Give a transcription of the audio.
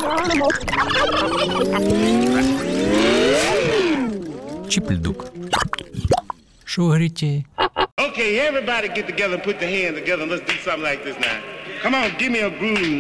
Чіпельдук. Що говорите? Okay, everybody get together and put your hands together and let's do something like this now. Come on, give me a groove.